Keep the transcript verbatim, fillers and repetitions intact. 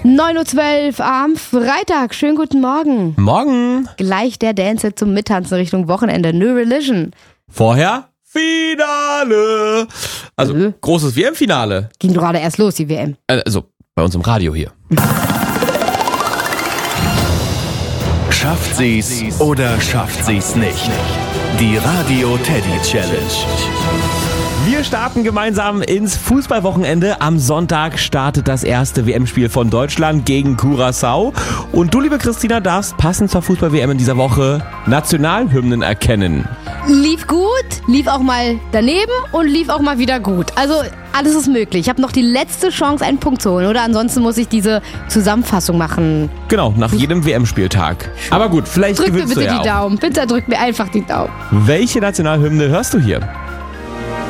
neun Uhr zwölf am Freitag. Schönen guten Morgen. Morgen. Gleich der Dance zum Mittanzen Richtung Wochenende. New Religion. Vorher Finale. Also Mhm. großes W M-Finale. Ging gerade erst los, die W M. Also bei uns im Radio hier. Schafft sie's oder schafft sie's nicht? Die Radio Teddy Challenge. Wir starten gemeinsam ins Fußballwochenende. Am Sonntag startet das erste W M-Spiel von Deutschland gegen Curaçao. Und du, liebe Christina, darfst passend zur Fußball-W M in dieser Woche Nationalhymnen erkennen. Lief gut, lief auch mal daneben und lief auch mal wieder gut. Also alles ist möglich. Ich habe noch die letzte Chance, einen Punkt zu holen. Oder ansonsten muss ich diese Zusammenfassung machen. Genau, nach jedem W M-Spieltag. Aber gut, vielleicht Drück mir gewinnst bitte du ja die auch. Daumen. Bitte drück mir einfach die Daumen. Welche Nationalhymne hörst du hier?